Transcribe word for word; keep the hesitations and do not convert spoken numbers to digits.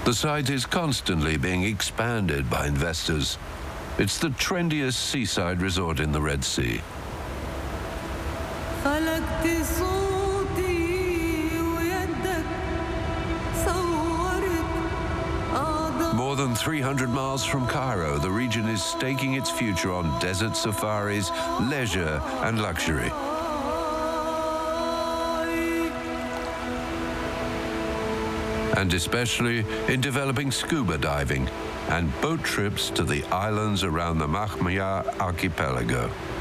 The site is constantly being expanded by investors. It's the trendiest seaside resort in the Red Sea. More than three hundred miles from Cairo, the region is staking its future on desert safaris, leisure, and luxury. And especially in developing scuba diving and boat trips to the islands around the Mahmiyah archipelago.